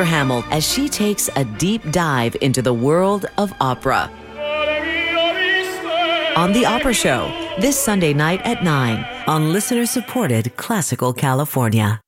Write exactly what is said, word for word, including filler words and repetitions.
Heather Hamill as she takes a deep dive into the world of opera. On The Opera Show, this Sunday night at nine on listener-supported Classical California.